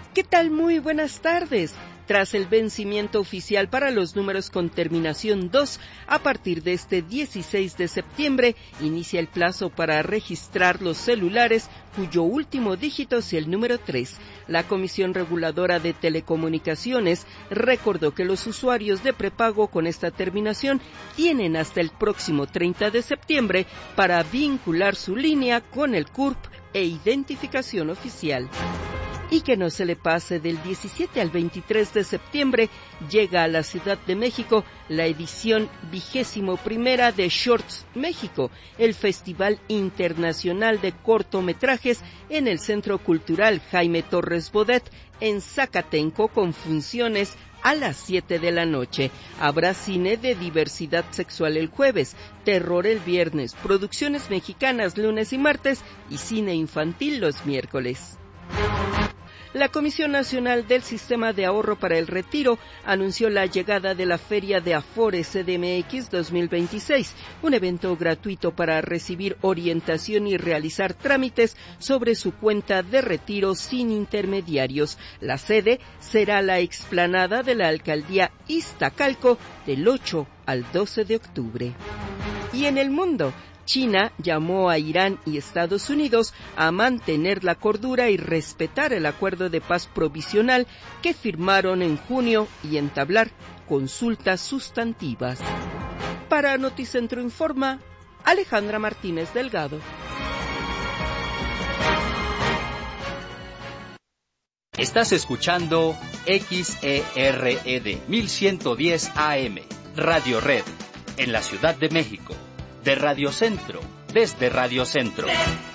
¿Qué tal? Muy buenas tardes. Tras el vencimiento oficial para los números con terminación 2, a partir de este 16 de septiembre, inicia el plazo para registrar los celulares cuyo último dígito sea el número 3. La Comisión Reguladora de Telecomunicaciones recordó que los usuarios de prepago con esta terminación tienen hasta el próximo 30 de septiembre para vincular su línea con el CURP e identificación oficial. Y que no se le pase, del 17 al 23 de septiembre llega a la Ciudad de México la edición 21ª de Shorts México, el Festival Internacional de Cortometrajes en el Centro Cultural Jaime Torres Bodet en Zacatenco, con funciones a las 7 de la noche. Habrá cine de diversidad sexual el jueves, terror el viernes, producciones mexicanas lunes y martes y cine infantil los miércoles. La Comisión Nacional del Sistema de Ahorro para el Retiro anunció la llegada de la Feria de Afore CDMX 2026, un evento gratuito para recibir orientación y realizar trámites sobre su cuenta de retiro sin intermediarios. La sede será la explanada de la Alcaldía Iztacalco del 8 al 12 de octubre. Y en el mundo, China llamó a Irán y Estados Unidos a mantener la cordura y respetar el acuerdo de paz provisional que firmaron en junio y entablar consultas sustantivas. Para Noticentro Informa, Alejandra Martínez Delgado. Estás escuchando XERED 1110 AM, Radio Red, en la Ciudad de México. De Radio Centro, desde Radio Centro.